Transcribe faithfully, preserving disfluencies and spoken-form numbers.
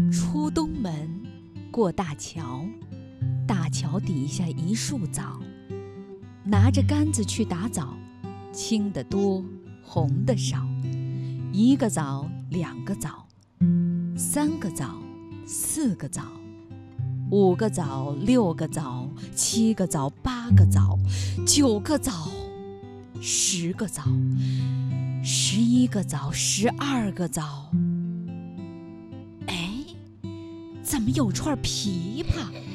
出东门，过大桥，大桥底下一树枣，拿着杆子去打枣，青的多，红的少，一个枣，两个枣，三个枣，四个枣，五个枣，六个枣，七个枣，八个枣，九个枣，十个枣，十一个枣，十二个枣。哎，怎么有串琵琶？